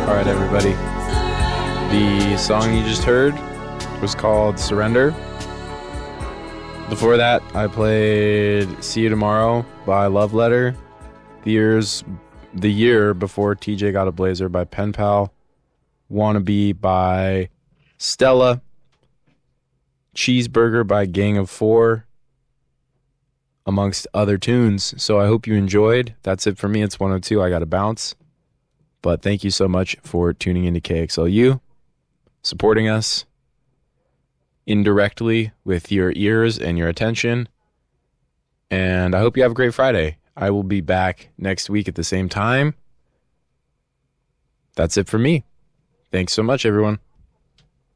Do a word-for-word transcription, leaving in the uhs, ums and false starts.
All right, everybody. The song you just heard was called Surrender. Before that, I played See You Tomorrow by Love Letter. The years, the year before T J Got a Blazer by Pen Pal. Wannabe by Stella. Cheeseburger by Gang of Four, amongst other tunes. So I hope you enjoyed. That's it for me. It's one oh two. I got to bounce. But thank you so much for tuning into K X L U, supporting us indirectly with your ears and your attention. And I hope you have a great Friday. I will be back next week at the same time. That's it for me. Thanks so much, everyone.